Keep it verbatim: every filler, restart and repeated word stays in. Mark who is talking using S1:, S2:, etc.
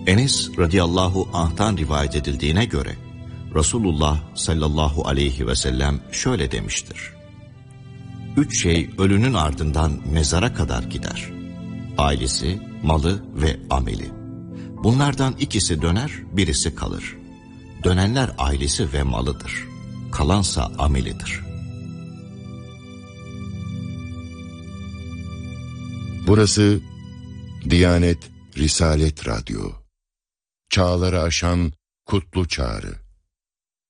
S1: Enes radıyallahu anh'tan rivayet edildiğine göre Resulullah sallallahu aleyhi ve sellem şöyle demiştir: Üç şey ölünün ardından mezara kadar gider: ailesi, malı ve ameli. Bunlardan ikisi döner, birisi kalır. Dönenler ailesi ve malıdır. Kalansa amelidir.
S2: Burası Diyanet Risalet Radyo. Çağları aşan kutlu çağrı.